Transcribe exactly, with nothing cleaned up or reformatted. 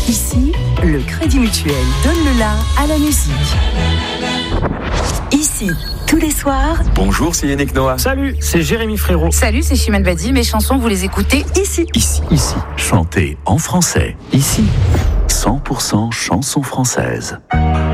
Ici, le Crédit Mutuel donne le la à la musique. Ici, tous les soirs. Bonjour, c'est Yannick Noah. Salut, c'est Jérémy Frérot. Salut, c'est Chimène Badi. Mes chansons, vous les écoutez ici. Ici, ici. Chantez en français. Ici, cent pour cent chansons françaises.